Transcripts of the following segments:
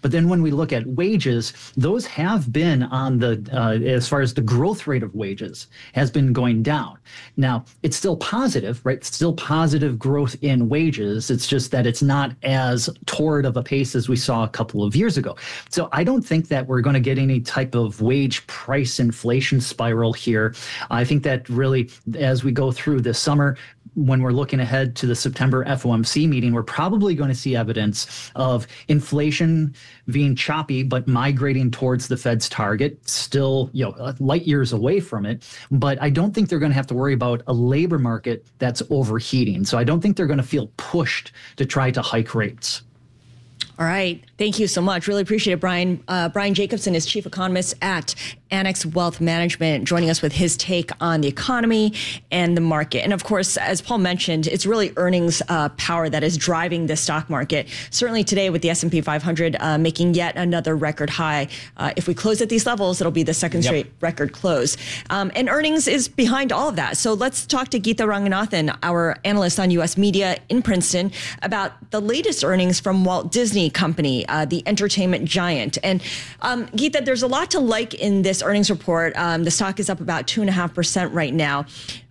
But then when we look at wages, those have been on the, as far as the growth rate of wages has been going down. Now, it's still positive, right? It's still positive growth in wages. It's just that it's not as torrid of a pace as we saw a couple of years ago. So I don't think that we're going to get any type of wage price inflation spiral here. I think that really, as we go through this summer, when we're looking ahead to the September FOMC meeting, we're probably going to see evidence of inflation being choppy, but migrating towards the Fed's target, still, light years away from it. But I don't think they're going to have to worry about a labor market that's overheating. So I don't think they're going to feel pushed to try to hike rates. All right. Thank you so much. Really appreciate it, Brian. Brian Jacobson is chief economist at Annex Wealth Management, joining us with his take on the economy and the market. And of course, as Paul mentioned, it's really earnings power that is driving the stock market. Certainly today with the S&P 500 making yet another record high. If we close at these levels, it'll be the second straight record close. And earnings is behind all of that. So let's talk to Geeta Ranganathan, our analyst on U.S. media in Princeton, about the latest earnings from Walt Disney Company, the entertainment giant. And Geeta, there's a lot to like in this earnings report. The stock is up about 2.5% right now.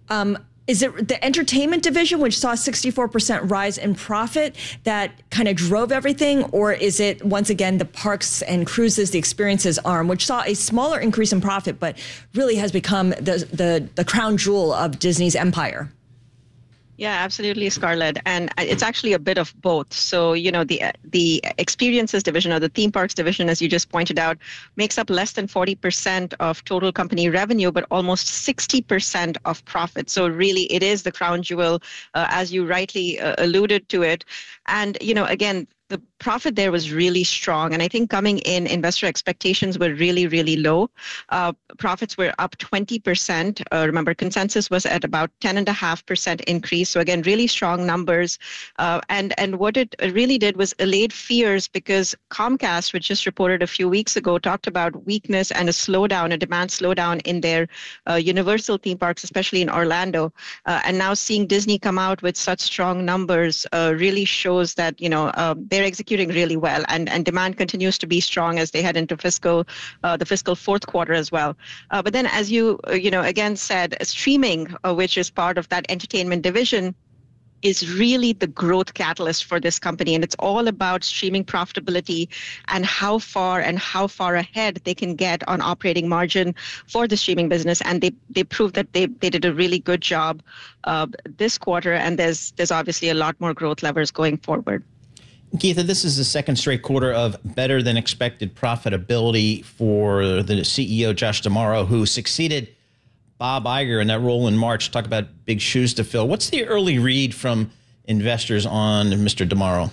Is it the entertainment division, which saw a 64% rise in profit, that kind of drove everything? Or is it, once again, the parks and cruises, the experiences arm, which saw a smaller increase in profit, but really has become the crown jewel of Disney's empire? Yeah, absolutely, Scarlett. And it's actually a bit of both. So, the experiences division, or the theme parks division, as you just pointed out, makes up less than 40% of total company revenue, but almost 60% of profit. So really, it is the crown jewel, as you rightly alluded to it. And, again, the profit there was really strong. And I think coming in, investor expectations were really, really low. Profits were up 20%. Remember, consensus was at about 10.5% increase. So again, really strong numbers. And what it really did was allayed fears, because Comcast, which just reported a few weeks ago, talked about weakness and a demand slowdown in their Universal theme parks, especially in Orlando. And now seeing Disney come out with such strong numbers really shows that, they're executing really well, and demand continues to be strong as they head into the fiscal fourth quarter as well. But then, as you again said, streaming, which is part of that entertainment division, is really the growth catalyst for this company. And it's all about streaming profitability and how far ahead they can get on operating margin for the streaming business. And they proved that they did a really good job this quarter. And there's obviously a lot more growth levers going forward. Geeta, this is the second straight quarter of better than expected profitability for the CEO, Josh D'Amaro, who succeeded Bob Iger in that role in March. Talk about big shoes to fill. What's the early read from investors on Mr. D'Amaro?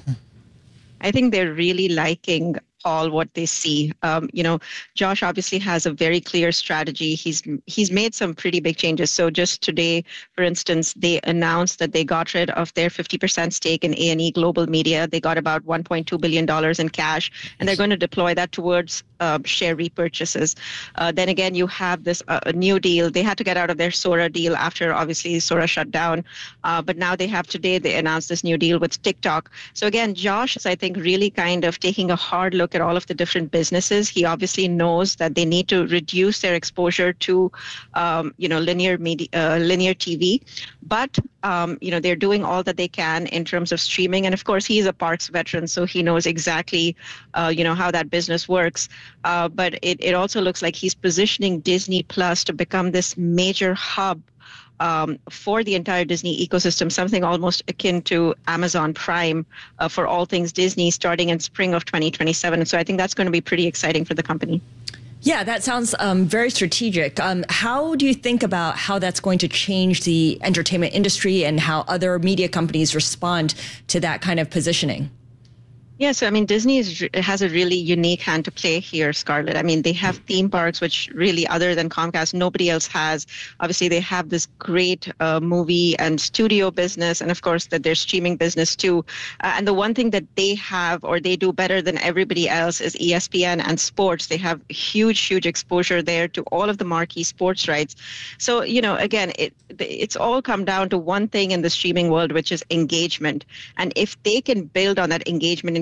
I think they're really liking all what they see. Josh obviously has a very clear strategy. He's made some pretty big changes. So just today, for instance, they announced that they got rid of their 50% stake in A&E Global Media. They got about $1.2 billion in cash, and they're going to deploy that towards share repurchases. Then again, you have this new deal. They had to get out of their Sora deal after obviously Sora shut down. But now they announced this new deal with TikTok. So again, Josh is, I think, really kind of taking a hard look at all of the different businesses. He obviously knows that they need to reduce their exposure to, linear TV, but they're doing all that they can in terms of streaming. And of course, he's a parks veteran, so he knows exactly, how that business works. But it also looks like he's positioning Disney Plus to become this major hub for the entire Disney ecosystem, something almost akin to Amazon Prime for all things Disney, starting in spring of 2027. And so I think that's going to be pretty exciting for the company. Yeah, that sounds very strategic. How do you think about how that's going to change the entertainment industry and how other media companies respond to that kind of positioning? Yeah, so I mean, Disney has a really unique hand to play here, Scarlett. I mean, they have theme parks, which really, other than Comcast, nobody else has. Obviously, they have this great movie and studio business, and of course, their streaming business too. And the one thing that they have, or they do better than everybody else, is ESPN and sports. They have huge exposure there to all of the marquee sports rights. So, again, it's all come down to one thing in the streaming world, which is engagement. And if they can build on that engagement and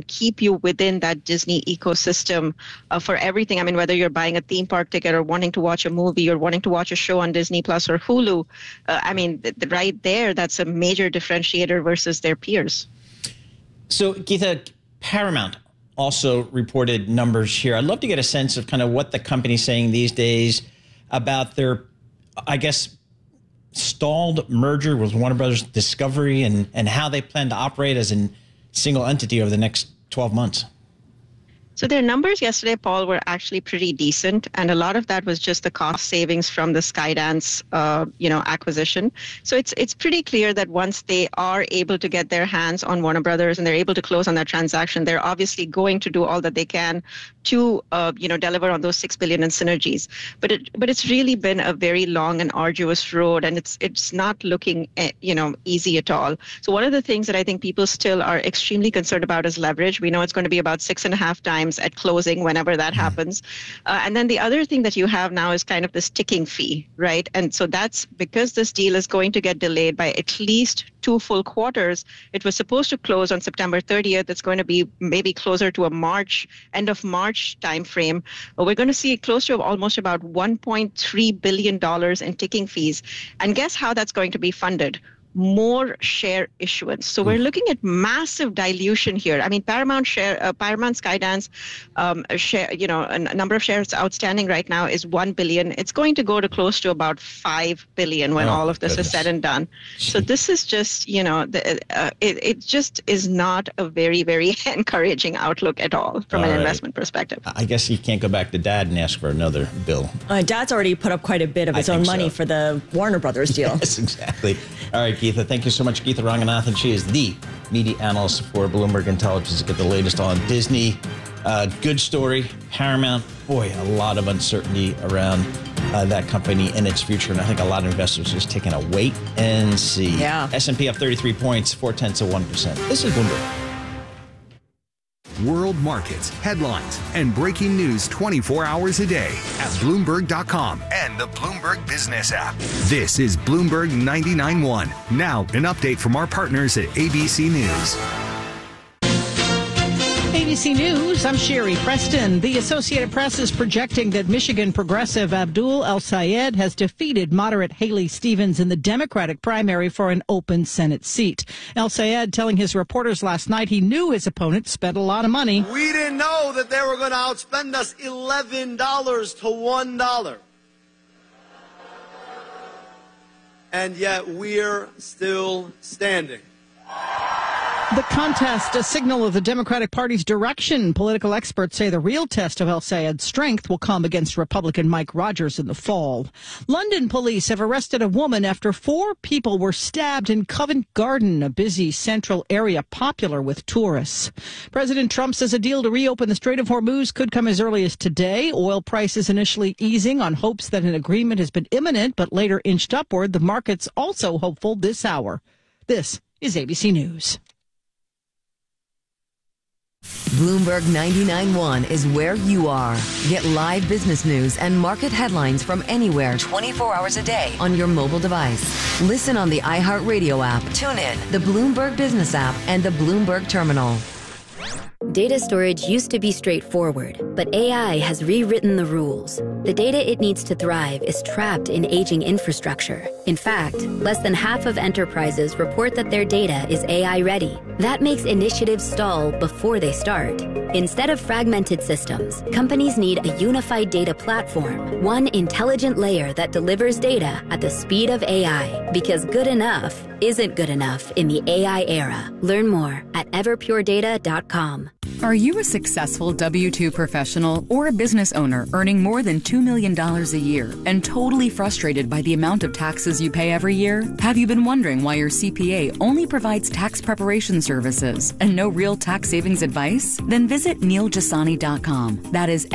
and keep you within that Disney ecosystem for everything. I mean, whether you're buying a theme park ticket or wanting to watch a movie or wanting to watch a show on Disney Plus or Hulu, right there, that's a major differentiator versus their peers. So, Geetha, Paramount also reported numbers here. I'd love to get a sense of kind of what the company's saying these days about their, I guess, stalled merger with Warner Brothers Discovery and how they plan to operate as a single entity over the next 12 months. So their numbers yesterday, Paul, were actually pretty decent, and a lot of that was just the cost savings from the Skydance, acquisition. So it's pretty clear that once they are able to get their hands on Warner Brothers and they're able to close on that transaction, they're obviously going to do all that they can to, deliver on those $6 billion in synergies. But it's really been a very long and arduous road, and it's not looking, easy at all. So one of the things that I think people still are extremely concerned about is leverage. We know it's going to be about 6.5 times at closing whenever that happens. And then the other thing that you have now is kind of this ticking fee, right? And so that's because this deal is going to get delayed by at least 2 full quarters. It was supposed to close on September 30th. It's going to be maybe closer to end of March timeframe. We're going to see close to almost about $1.3 billion in ticking fees. And guess how that's going to be funded? More share issuance. So we're looking at massive dilution here. I mean, Paramount Skydance share, a number of shares outstanding right now is 1 billion. It's going to go to close to about 5 billion when all of this is said and done. So this is just, it just is not a very, very encouraging outlook at all from an investment perspective. I guess you can't go back to Dad and ask for another bill. Dad's already put up quite a bit of his own money for the Warner Brothers deal. Yes, exactly. All right, Geetha, thank you so much. Geetha Ranganathan, she is the media analyst for Bloomberg Intelligence. Get the latest on Disney. Good story. Paramount, boy, a lot of uncertainty around that company and its future. And I think a lot of investors are just taking a wait and see. Yeah. S&P up 33 points, 0.4%. This is Bloomberg. World markets, headlines, and breaking news 24 hours a day at Bloomberg.com and the Bloomberg Business app. This is Bloomberg 99.1. Now, an update from our partners at ABC News. ABC News, I'm Sherry Preston. The Associated Press is projecting that Michigan progressive Abdul El-Sayed has defeated moderate Haley Stevens in the Democratic primary for an open Senate seat. El-Sayed telling his reporters last night he knew his opponent spent a lot of money. We didn't know that they were going to outspend us $11 to $1. And yet we're still standing. The contest, a signal of the Democratic Party's direction. Political experts say the real test of El-Sayed's strength will come against Republican Mike Rogers in the fall. London police have arrested a woman after 4 people were stabbed in Covent Garden, a busy central area popular with tourists. President Trump says a deal to reopen the Strait of Hormuz could come as early as today. Oil prices initially easing on hopes that an agreement has been imminent, but later inched upward. The market's also hopeful this hour. This is ABC News. Bloomberg 99.1 is where you are. Get live business news and market headlines from anywhere 24 hours a day on your mobile device. Listen on the iHeartRadio app, tune in, the Bloomberg Business app, and the Bloomberg Terminal. Data storage used to be straightforward, but AI has rewritten the rules. The data it needs to thrive is trapped in aging infrastructure. In fact, less than half of enterprises report that their data is AI ready. That makes initiatives stall before they start. Instead of fragmented systems, companies need a unified data platform, one intelligent layer that delivers data at the speed of AI, because good enough isn't good enough in the AI era. Learn more at everpuredata.com. Are you a successful W-2 professional or a business owner earning more than $2 million a year and totally frustrated by the amount of taxes you pay every year? Have you been wondering why your CPA only provides tax preparation services and no real tax savings advice? Then visit NeilJasani.com. That is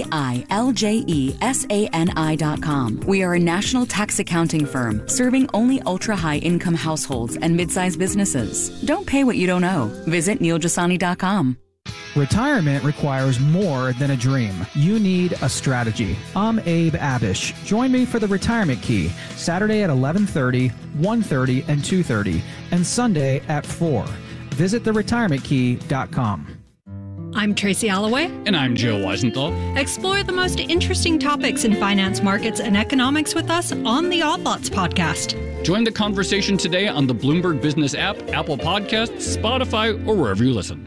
NeilJasani.com. We are a national tax accounting firm serving only ultra-high income households and mid-sized businesses. Don't pay what you don't owe. Visit NeilJasani.com. Retirement requires more than a dream. You need a strategy. I'm Abe Abish. Join me for the Retirement Key, Saturday at 11:30, 1:30, and 2:30, and Sunday at 4. Visit theretirementkey.com. I'm Tracy Alloway. And I'm Joe Weisenthal. Explore the most interesting topics in finance, markets, and economics with us on the Odd Lots podcast. Join the conversation today on the Bloomberg Business app, Apple Podcasts, Spotify, or wherever you listen.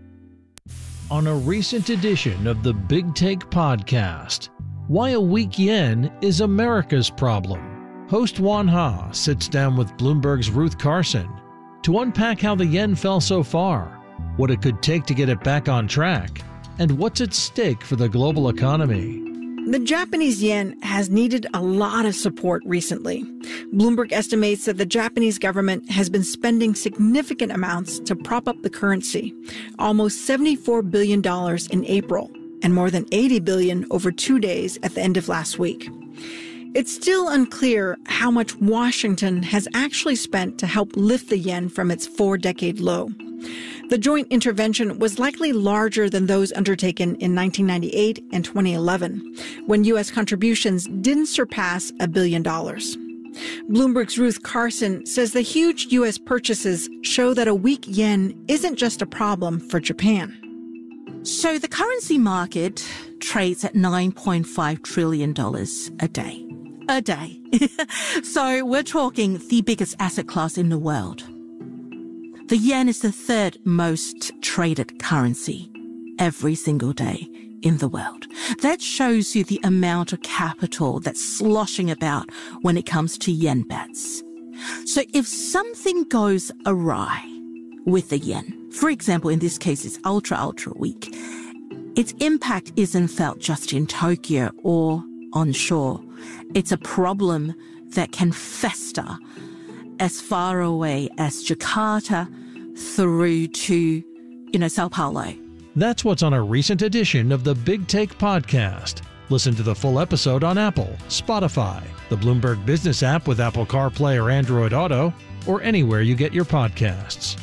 On a recent edition of the Big Take podcast, why a weak yen is America's problem. Host Juan Ha sits down with Bloomberg's Ruth Carson to unpack how the yen fell so far, what it could take to get it back on track, and what's at stake for the global economy. The Japanese yen has needed a lot of support recently. Bloomberg estimates that the Japanese government has been spending significant amounts to prop up the currency, almost $74 billion in April, and more than $80 billion over 2 days at the end of last week. It's still unclear how much Washington has actually spent to help lift the yen from its 4-decade low. The joint intervention was likely larger than those undertaken in 1998 and 2011, when U.S. contributions didn't surpass $1 billion. Bloomberg's Ruth Carson says the huge U.S. purchases show that a weak yen isn't just a problem for Japan. So the currency market trades at $9.5 trillion a day. A day. So we're talking the biggest asset class in the world. The yen is the third most traded currency every single day in the world. That shows you the amount of capital that's sloshing about when it comes to yen bets. So if something goes awry with the yen, for example, in this case, it's ultra weak, its impact isn't felt just in Tokyo or onshore. It's a problem that can fester as far away as Jakarta through to, Sao Paulo. That's what's on a recent edition of the Big Take podcast. Listen to the full episode on Apple, Spotify, the Bloomberg Business app with Apple CarPlay or Android Auto, or anywhere you get your podcasts.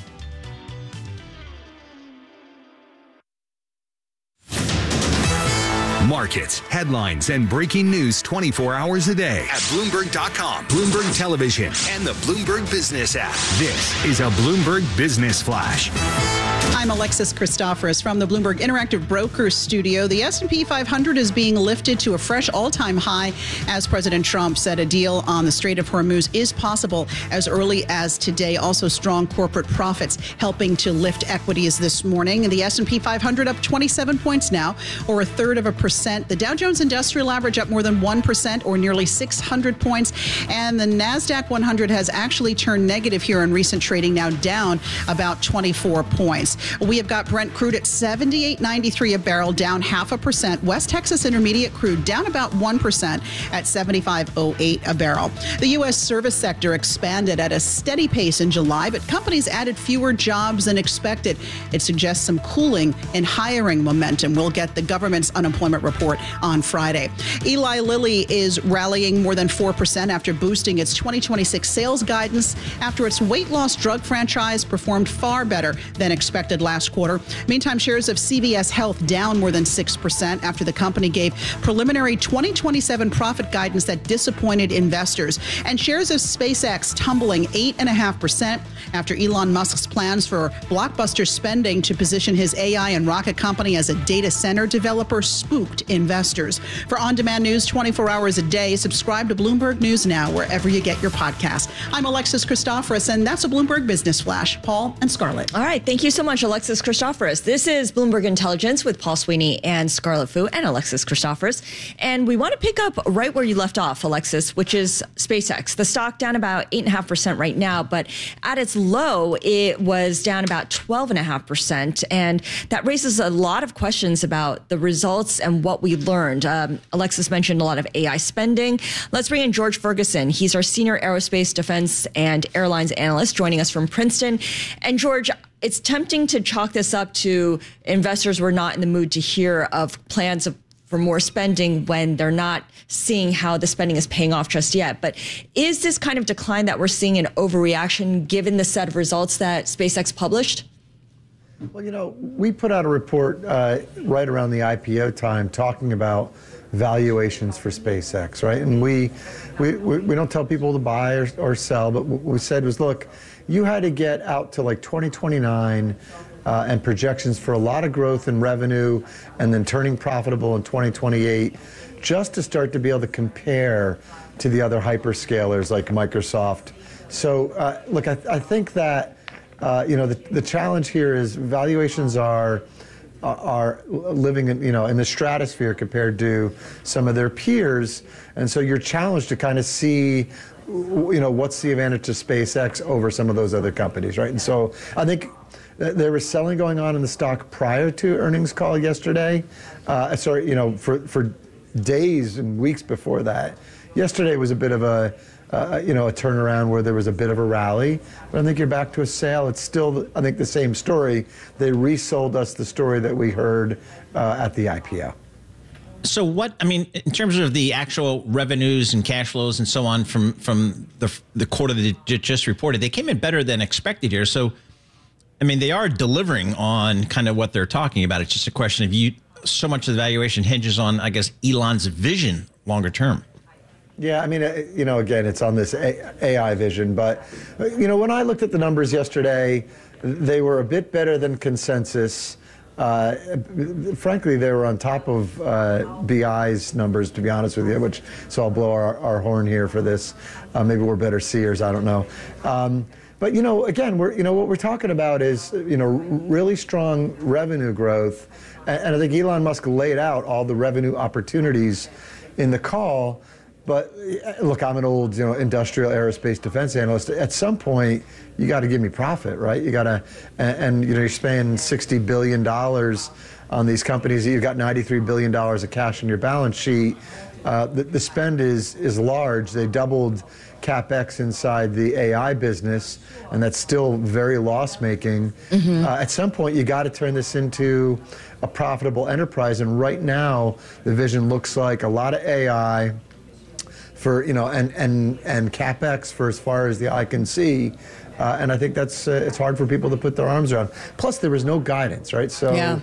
Markets, headlines, and breaking news 24 hours a day at Bloomberg.com, Bloomberg Television, and the Bloomberg Business app. This is a Bloomberg Business Flash. I'm Alexis Christoforous from the Bloomberg Interactive Brokers Studio. The S&P 500 is being lifted to a fresh all-time high as President Trump said a deal on the Strait of Hormuz is possible as early as today. Also, strong corporate profits helping to lift equities this morning. The S&P 500 up 27 points now, or 0.33%. The Dow Jones Industrial Average up more than 1%, or nearly 600 points. And the NASDAQ 100 has actually turned negative here in recent trading, now down about 24 points. We have got Brent crude at $78.93 a barrel, down 0.5%. West Texas Intermediate crude down about 1% at $75.08 a barrel. The U.S. service sector expanded at a steady pace in July, but companies added fewer jobs than expected. It suggests some cooling in hiring momentum. We'll get the government's unemployment report on Friday. Eli Lilly is rallying more than 4% after boosting its 2026 sales guidance after its weight loss drug franchise performed far better than expected last quarter. Meantime, shares of CVS Health down more than 6% after the company gave preliminary 2027 profit guidance that disappointed investors. And shares of SpaceX tumbling 8.5% after Elon Musk's plans for blockbuster spending to position his AI and rocket company as a data center developer spooked investors. For on-demand news 24 hours a day, subscribe to Bloomberg News Now wherever you get your podcasts. I'm Alexis Christoforous, and that's a Bloomberg Business Flash. Paul and Scarlett. All right. Thank you so much, Alexis Christoforous. This is Bloomberg Intelligence with Paul Sweeney and Scarlett Fu and Alexis Christoforous. And we want to pick up right where you left off, Alexis, which is SpaceX. The stock down about 8.5% right now, but at its low, it was down about 12.5%. And that raises a lot of questions about the results and what we learned. Alexis mentioned a lot of AI spending. Let's bring in George Ferguson. He's our senior aerospace, defense, and airlines analyst joining us from Princeton. And George, it's tempting to chalk this up to investors were not in the mood to hear of plans for more spending when they're not seeing how the spending is paying off just yet. But is this kind of decline that we're seeing an overreaction given the set of results that SpaceX published? Well, we put out a report right around the IPO time talking about valuations for SpaceX, right? And we don't tell people to buy or sell, but what we said was, look, you had to get out to like 2029 and projections for a lot of growth in revenue and then turning profitable in 2028, just to start to be able to compare to the other hyperscalers like Microsoft. So look, I think that the challenge here is valuations are living in the stratosphere compared to some of their peers, and so you're challenged to kind of see what's the advantage to SpaceX over some of those other companies, right? And so I think there was selling going on in the stock prior to earnings call yesterday. For days and weeks before that. Yesterday was a bit of a turnaround where there was a bit of a rally. But I think you're back to a sale. It's still, I think, the same story. They resold us the story that we heard at the IPO. So in terms of the actual revenues and cash flows and so on from the quarter that just reported, they came in better than expected here. So, they are delivering on kind of what they're talking about. It's just a question of so much of the valuation hinges on, I guess, Elon's vision longer term. Yeah, again, it's on this AI vision. But, when I looked at the numbers yesterday, they were a bit better than consensus. Frankly, they were on top of BI's numbers, to be honest with you, so I'll blow our horn here for this. Maybe we're better seers, I don't know. But, again, what we're talking about is, really strong revenue growth. And I think Elon Musk laid out all the revenue opportunities in the call. But look, I'm an old, industrial aerospace defense analyst. At some point, you got to give me profit, right? You got to, and you're spending $60 billion on these companies. You've got $93 billion of cash in your balance sheet. The spend is large. They doubled CapEx inside the AI business, and that's still very loss-making. Mm-hmm. At some point, you got to turn this into a profitable enterprise. And right now, the vision looks like a lot of AI for and CapEx for as far as the eye can see. And I think that's it's hard for people to put their arms around. Plus, there was no guidance, right? So, yeah.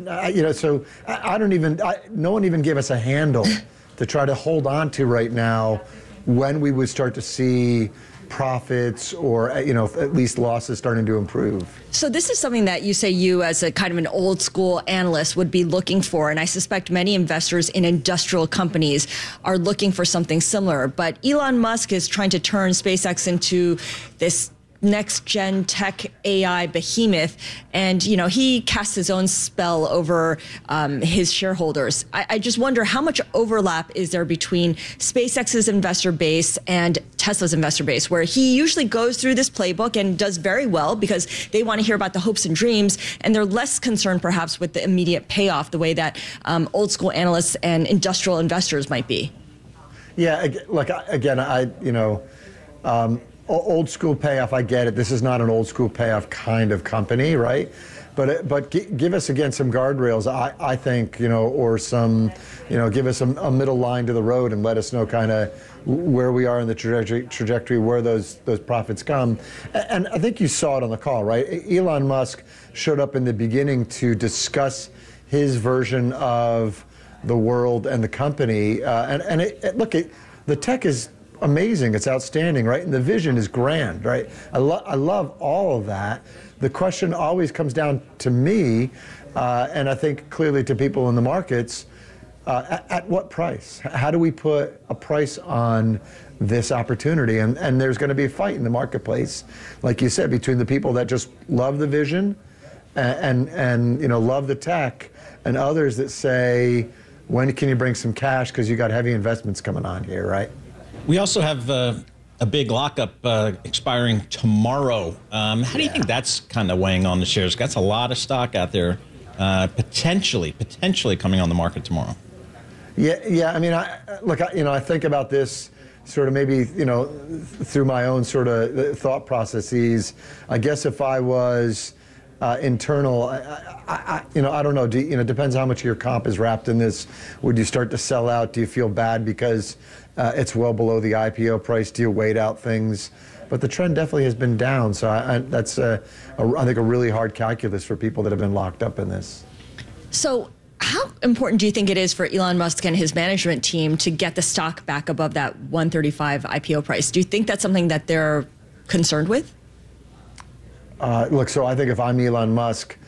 No one even gave us a handle to try to hold on to right now when we would start to see profits or, at least losses starting to improve. So this is something that you say you, as a kind of an old school analyst, would be looking for. And I suspect many investors in industrial companies are looking for something similar. But Elon Musk is trying to turn SpaceX into this next-gen tech AI behemoth, and he casts his own spell over his shareholders. I just wonder, how much overlap is there between SpaceX's investor base and Tesla's investor base, where he usually goes through this playbook and does very well because they want to hear about the hopes and dreams, and they're less concerned perhaps with the immediate payoff the way that old school analysts and industrial investors might be. Yeah, look, again, old school payoff, I get it. This is not an old school payoff kind of company, right? But give us, again, some guardrails, I think, or some, give us a middle line to the road and let us know kind of where we are in the trajectory, where those profits come. And I think you saw it on the call, right? Elon Musk showed up in the beginning to discuss his version of the world and the company. The tech is amazing. It's outstanding, right? And the vision is grand, right? I love all of that. The question always comes down to me, and I think clearly to people in the markets, at what price? How do we put a price on this opportunity? And there's going to be a fight in the marketplace, like you said, between the people that just love the vision and love the tech, and others that say, when can you bring some cash because you got heavy investments coming on here, right? We also have a big lockup expiring tomorrow. How do you think that's kind of weighing on the shares? That's a lot of stock out there potentially coming on the market tomorrow. Yeah. I think about this sort of maybe, through my own sort of thought processes. I guess if I was internal, I don't know. It depends how much of your comp is wrapped in this. Would you start to sell out? Do you feel bad because it's well below the IPO price? Do you wait out things? But the trend definitely has been down. So that's, I think, a really hard calculus for people that have been locked up in this. So how important do you think it is for Elon Musk and his management team to get the stock back above that 135 IPO price? Do you think that's something that they're concerned with? Look, so I think if I'm Elon Musk,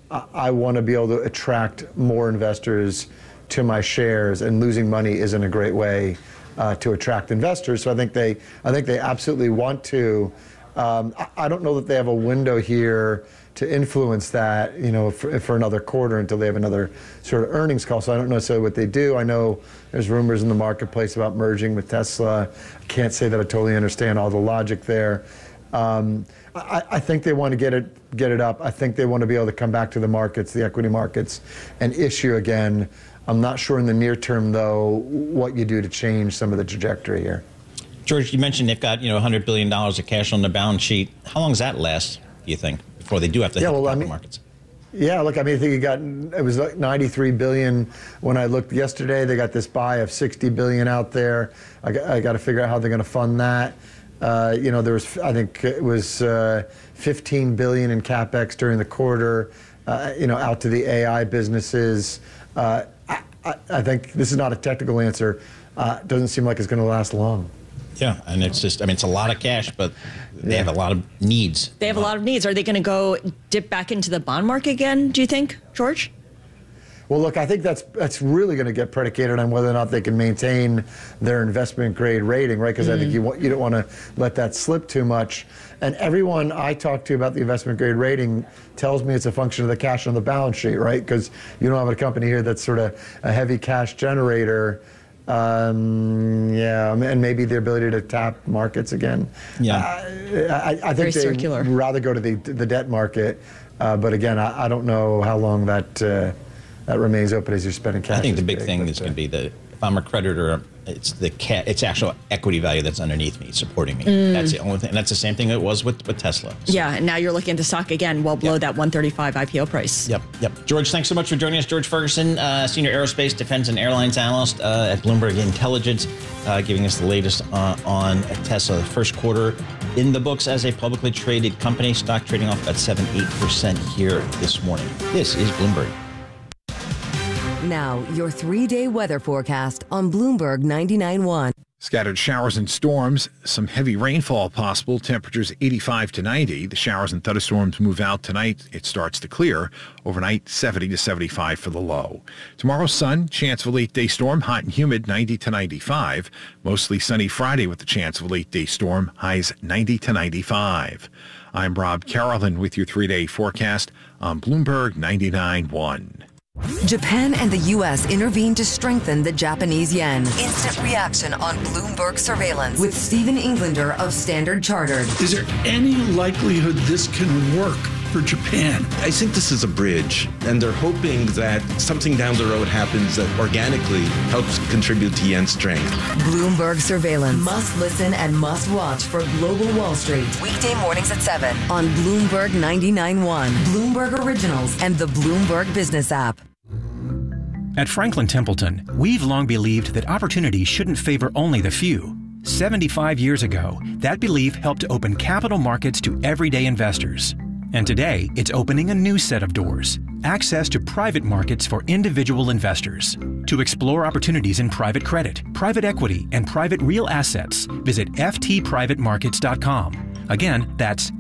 I want to be able to attract more investors to my shares, and losing money isn't a great way to attract investors. So I think they absolutely want to. I don't know that they have a window here to influence that, for another quarter until they have another sort of earnings call. So I don't know necessarily what they do. I know there's rumors in the marketplace about merging with Tesla. I can't say that I totally understand all the logic there. I think they want to get it up. I think they want to be able to come back to the markets, the equity markets, and issue again. I'm not sure in the near term, though, what you do to change some of the trajectory here. George, you mentioned they've got $100 billion of cash on the balance sheet. How long does that last, do you think, before they do have to hit the capital markets? Yeah, look, I think it was like $93 billion when I looked yesterday. They got this buy of $60 billion out there. I got to figure out how they're going to fund that. There was, I think it was $15 billion in CapEx during the quarter, out to the AI businesses. I think this is not a technical answer. Doesn't seem like it's going to last long. Yeah, and it's just, it's a lot of cash, but they have a lot of needs. They have a lot of needs. Are they going to go dip back into the bond market again, do you think, George? Well, look, I think that's really going to get predicated on whether or not they can maintain their investment grade rating, right? Because I think you don't want to let that slip too much. And everyone I talk to about the investment grade rating tells me it's a function of the cash on the balance sheet, right? Because you don't have a company here that's sort of a heavy cash generator. And maybe the ability to tap markets again. Yeah, I think they'd rather go to the debt market. But again, I don't know how long that remains open as you're spending cash. I think the big thing is going to be that if I'm a creditor, it's actual equity value that's underneath me, supporting me. That's the only thing. And that's the same thing it was with Tesla. So. Yeah, and now you're looking at the stock again, well below that 135 IPO price. Yep. George, thanks so much for joining us. George Ferguson, Senior Aerospace, Defense, and Airlines Analyst at Bloomberg Intelligence, giving us the latest on Tesla. The first quarter in the books as a publicly traded company. Stock trading off about 7-8% here this morning. This is Bloomberg. Now, your 3-day weather forecast on Bloomberg 99.1. Scattered showers and storms, some heavy rainfall possible, temperatures 85 to 90. The showers and thunderstorms move out tonight. It starts to clear. Overnight, 70 to 75 for the low. Tomorrow, sun, chance of a late-day storm, hot and humid, 90 to 95. Mostly sunny Friday with the chance of a late-day storm, highs 90 to 95. I'm Rob Carolyn with your 3-day forecast on Bloomberg 99.1. Japan and the U.S. intervened to strengthen the Japanese yen. Instant reaction on Bloomberg surveillance with Stephen Englander of Standard Chartered. Is there any likelihood this can work for Japan? I think this is a bridge, and they're hoping that something down the road happens that organically helps contribute to yen strength. Bloomberg surveillance. Must listen and must watch for Global Wall Street. Weekday mornings at 7 on Bloomberg 99.1, Bloomberg Originals, and the Bloomberg Business app. At Franklin Templeton, we've long believed that opportunity shouldn't favor only the few. 75 years ago, that belief helped to open capital markets to everyday investors. And today, it's opening a new set of doors. Access to private markets for individual investors. To explore opportunities in private credit, private equity, and private real assets, visit ftprivatemarkets.com. Again, that's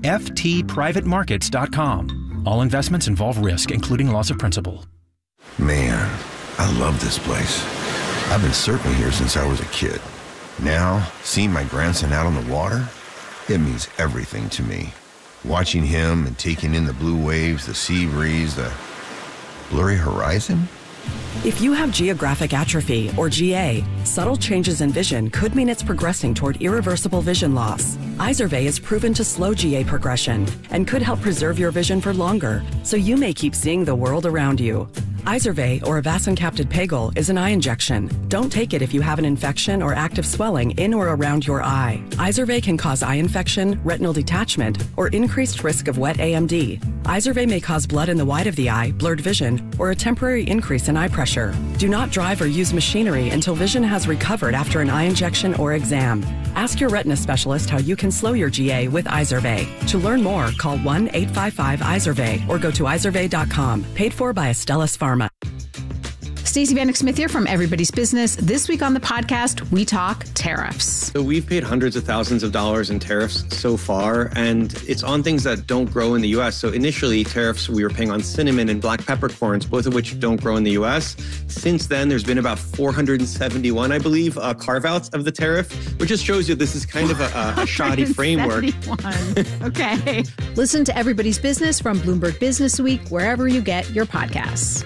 ftprivatemarkets.com. All investments involve risk, including loss of principal. Man, I love this place. I've been surfing here since I was a kid. Now, seeing my grandson out on the water, it means everything to me. Watching him and taking in the blue waves, the sea breeze, the blurry horizon. If you have geographic atrophy, or GA, subtle changes in vision could mean it's progressing toward irreversible vision loss. Izervay is proven to slow GA progression and could help preserve your vision for longer, so you may keep seeing the world around you. Izervay, or avacincaptad pegol, is an eye injection. Don't take it if you have an infection or active swelling in or around your eye. Izervay can cause eye infection, retinal detachment, or increased risk of wet AMD. Izervay may cause blood in the white of the eye, blurred vision, or a temporary increase in eye pressure. Do not drive or use machinery until vision has recovered after an eye injection or exam. Ask your retina specialist how you can slow your GA with Izervay. To learn more, call 1-855-IZERVAY or go to izervay.com. Paid for by Astellas Pharma. Stacey Vanek Smith here from Everybody's Business. This week on the podcast, we talk tariffs. So we've paid hundreds of thousands of dollars in tariffs so far, and it's on things that don't grow in the U.S. So initially, tariffs we were paying on cinnamon and black peppercorns, both of which don't grow in the U.S. Since then, there's been about 471, I believe, carve-outs of the tariff, which just shows you this is kind of a shoddy framework. Okay. Listen to Everybody's Business from Bloomberg Business Week, wherever you get your podcasts.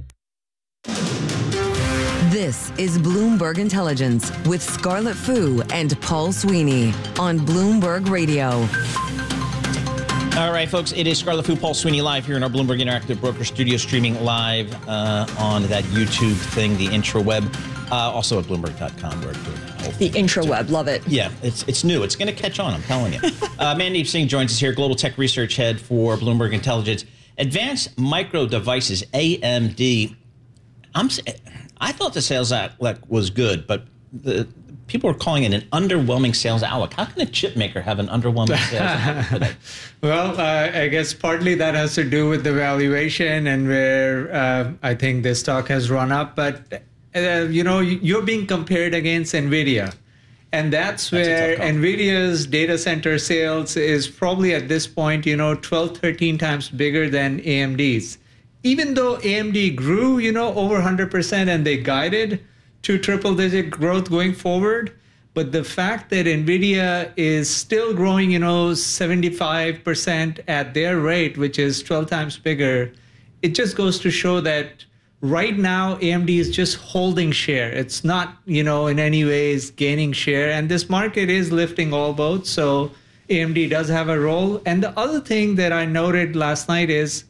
This is Bloomberg Intelligence with Scarlett Fu and Paul Sweeney on Bloomberg Radio. All right, folks, it is Scarlett Fu, Paul Sweeney live here in our Bloomberg Interactive Broker Studio, streaming live on that YouTube thing, the intraweb, also at Bloomberg.com. The intraweb, love it. Yeah, it's new. It's going to catch on, I'm telling you. Mandeep Singh joins us here, Global Tech Research Head for Bloomberg Intelligence. Advanced Micro Devices, AMD. I thought the sales outlook was good, but the people are calling it an underwhelming sales outlook. How can a chip maker have an underwhelming sales outlook today? Well, I guess partly that has to do with the valuation and where I think the stock has run up. But, you're being compared against NVIDIA. And that's where NVIDIA's data center sales is probably at this point, 12, 13 times bigger than AMD's. Even though AMD grew, over 100% and they guided to triple-digit growth going forward, but the fact that NVIDIA is still growing, 75% at their rate, which is 12 times bigger, it just goes to show that right now AMD is just holding share. It's not, in any ways gaining share, and this market is lifting all boats, so AMD does have a role. And the other thing that I noted last night is,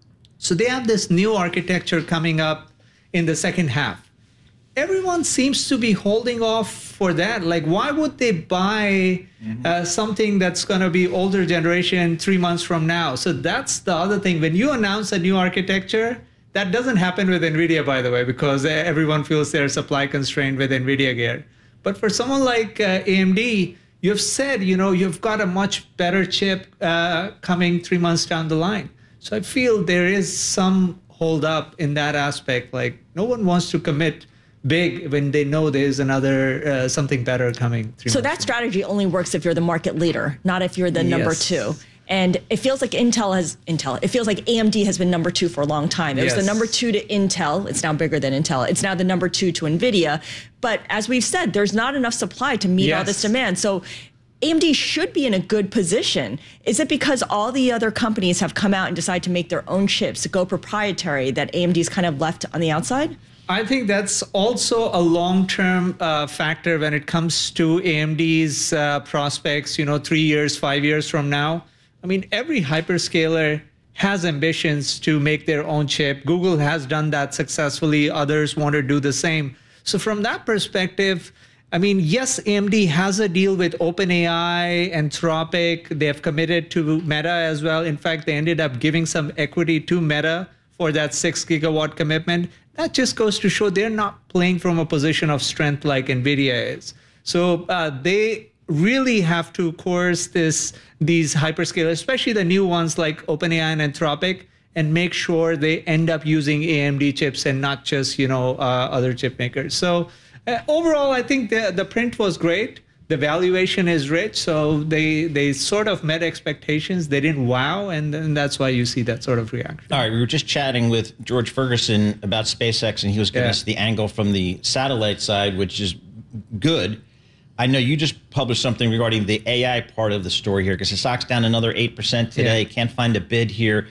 so they have this new architecture coming up in the second half. Everyone seems to be holding off for that. Like, why would they buy something that's going to be older generation 3 months from now? So that's the other thing. When you announce a new architecture, that doesn't happen with NVIDIA, by the way, because everyone feels they're supply constrained with NVIDIA gear. But for someone like AMD, you've said, you've got a much better chip coming 3 months down the line. So I feel there is some hold up in that aspect. Like, no one wants to commit big when they know there's another something better coming. So that strategy only works if you're the market leader, not if you're the number two. And it feels like it feels like AMD has been number two for a long time. It was the number two to Intel. It's now bigger than Intel. It's now the number two to NVIDIA. But as we've said, there's not enough supply to meet all this demand. So AMD should be in a good position. Is it because all the other companies have come out and decided to make their own chips, to go proprietary, that AMD's kind of left on the outside? I think that's also a long-term factor when it comes to AMD's prospects, 3 years, 5 years from now. I mean, every hyperscaler has ambitions to make their own chip. Google has done that successfully. Others want to do the same. So from that perspective, I mean, yes, AMD has a deal with OpenAI, Anthropic. They have committed to Meta as well. In fact, they ended up giving some equity to Meta for that 6 gigawatt commitment. That just goes to show they're not playing from a position of strength like NVIDIA is. So they really have to coerce these hyperscalers, especially the new ones like OpenAI and Anthropic, and make sure they end up using AMD chips and not just, other chip makers. So overall, I think the print was great. The valuation is rich, so they sort of met expectations. They didn't wow, and that's why you see that sort of reaction. All right, we were just chatting with George Ferguson about SpaceX, and he was giving us the angle from the satellite side, which is good. I know you just published something regarding the AI part of the story here, because the stock's down another 8% today. Can't find a bid here.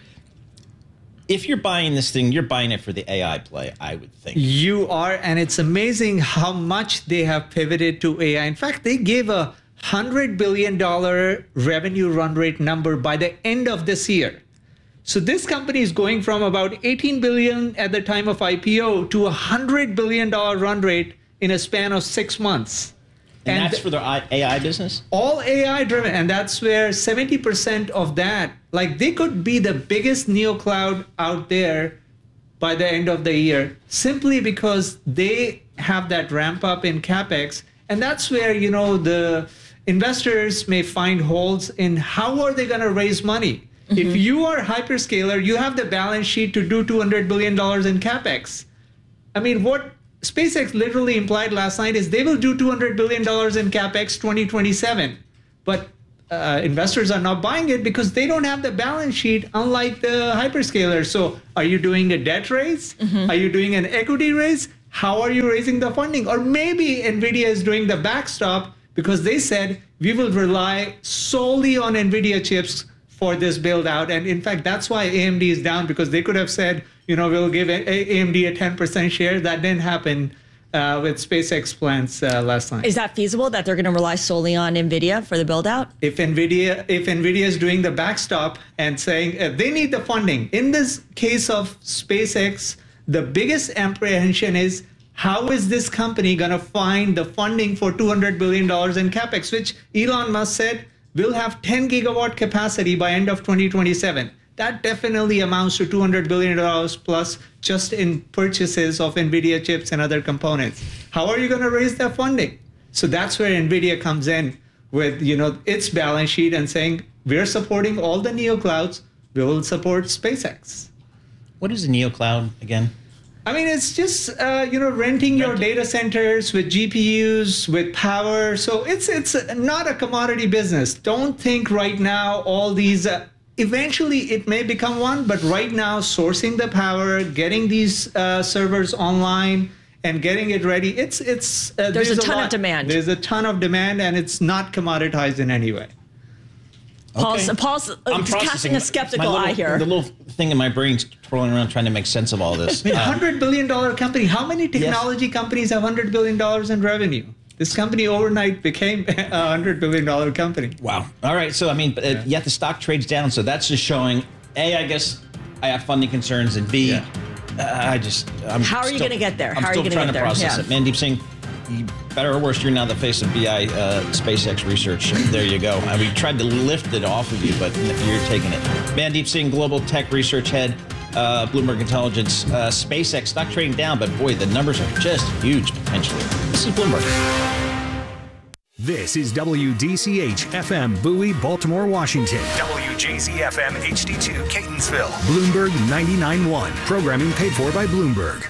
If you're buying this thing, you're buying it for the AI play, I would think. You are, and it's amazing how much they have pivoted to AI. In fact, they gave a $100 billion revenue run rate number by the end of this year. So this company is going from about $18 billion at the time of IPO to a $100 billion run rate in a span of 6 months. And that's for their AI business? All AI driven. And that's where 70% of that, like they could be the biggest neocloud out there by the end of the year, simply because they have that ramp up in CapEx. And that's where, the investors may find holes in how are they going to raise money. Mm-hmm. If you are a hyperscaler, you have the balance sheet to do $200 billion in CapEx. I mean, what SpaceX literally implied last night is they will do $200 billion in CapEx 2027. But investors are not buying it because they don't have the balance sheet, unlike the hyperscalers. So are you doing a debt raise? Are you doing an equity raise? How are you raising the funding? Or maybe NVIDIA is doing the backstop because they said we will rely solely on NVIDIA chips for this build out. And in fact, that's why AMD is down, because they could have said, we'll give AMD a 10% share. That didn't happen with SpaceX plans last night. Is that feasible, that they're going to rely solely on NVIDIA for the build out? If NVIDIA is doing the backstop and saying they need the funding. In this case of SpaceX, the biggest apprehension is, how is this company going to find the funding for $200 billion in CapEx, which Elon Musk said will have 10 gigawatt capacity by end of 2027. That definitely amounts to $200 billion plus just in purchases of NVIDIA chips and other components. How are you going to raise that funding? So that's where NVIDIA comes in with its balance sheet and saying, we're supporting all the neoclouds. We will support SpaceX. What is a neocloud again? I mean, it's just, renting your data centers with GPUs, with power. So it's not a commodity business. Don't think right now all these... eventually, it may become one, but right now, sourcing the power, getting these servers online, and getting it ready, there's a ton of demand. There's a ton of demand, and it's not commoditized in any way. Paul's casting a skeptical eye here. The little thing in my brain's twirling around trying to make sense of all this. $100 billion company. How many technology companies have $100 billion in revenue? This company overnight became a $100 billion company. Wow. All right. So, yet the stock trades down. So that's just showing, A, I guess I have funding concerns, and B, how are you going to get there? I'm still trying to process it. Mandeep Singh, better or worse, you're now the face of BI SpaceX research. There you go. We tried to lift it off of you, but you're taking it. Mandeep Singh, global tech research head, Bloomberg Intelligence, SpaceX stock trading down, but boy, the numbers are just huge potentially. This is Bloomberg. This is WDCH FM Bowie, Baltimore, Washington. WJZ FM HD2 Catonsville. Bloomberg 99.1. Programming paid for by Bloomberg.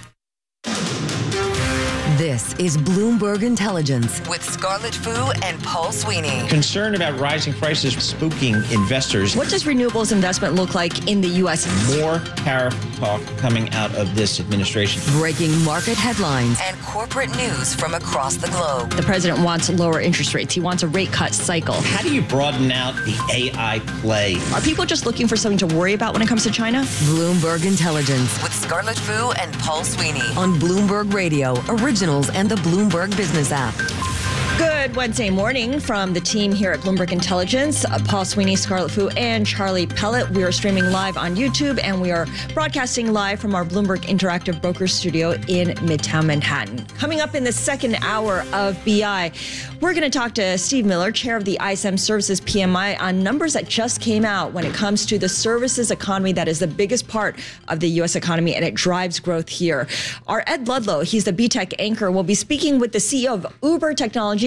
This is Bloomberg Intelligence with Scarlett Fu and Paul Sweeney. Concern about rising prices spooking investors. What does renewables investment look like in the U.S.? More tariff talk coming out of this administration. Breaking market headlines and corporate news from across the globe. The president wants lower interest rates. He wants a rate cut cycle. How do you broaden out the AI play? Are people just looking for something to worry about when it comes to China? Bloomberg Intelligence with Scarlett Fu and Paul Sweeney on Bloomberg Radio, Originals and the Bloomberg Business app. Good Wednesday morning from the team here at Bloomberg Intelligence. Paul Sweeney, Scarlett Fu, and Charlie Pellet. We are streaming live on YouTube, and we are broadcasting live from our Bloomberg Interactive Brokers studio in Midtown Manhattan. Coming up in the second hour of BI, we're going to talk to Steve Miller, chair of the ISM Services PMI, on numbers that just came out when it comes to the services economy that is the biggest part of the U.S. economy, and it drives growth here. Our Ed Ludlow, he's the BTech anchor, will be speaking with the CEO of Uber Technologies,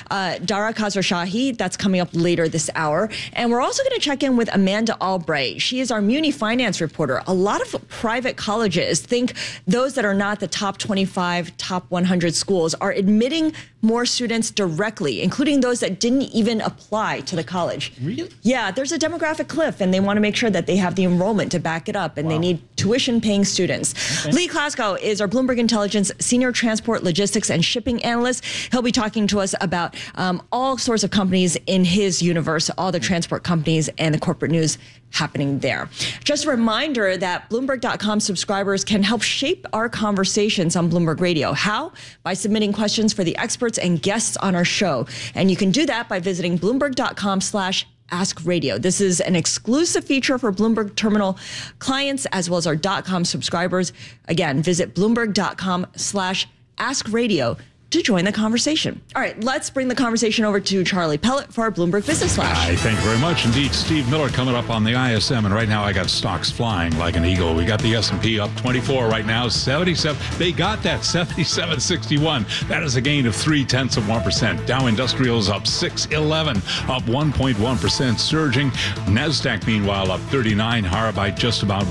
Dara Khosrowshahi. That's coming up later this hour. And we're also going to check in with Amanda Albright. She is our Muni Finance reporter. A lot of private colleges, think those that are not the top 25, top 100 schools, are admitting more students directly, including those that didn't even apply to the college. Really? Yeah, there's a demographic cliff, and they want to make sure that they have the enrollment to back it up, and they need tuition-paying students. Okay. Lee Klaskow is our Bloomberg Intelligence Senior Transport, Logistics, and Shipping Analyst. He'll be talking to us about all sorts of companies in his universe, all the transport companies and the corporate news happening there. Just a reminder that Bloomberg.com subscribers can help shape our conversations on Bloomberg Radio. How? By submitting questions for the experts and guests on our show. And you can do that by visiting Bloomberg.com/Ask Radio. This is an exclusive feature for Bloomberg Terminal clients as well as our .com subscribers. Again, visit Bloomberg.com/Ask Radio to join the conversation. All right, let's bring the conversation over to Charlie Pellet for our Bloomberg Business Flash. Hi, thank you very much indeed. Steve Miller coming up on the ISM, and right now I got stocks flying like an eagle. We got the S&P up 24 right now, 77. They got that 77.61. That is a gain of 0.3%. Dow Industrials up 611, up 1.1%, surging. Nasdaq meanwhile up 39, higher by just about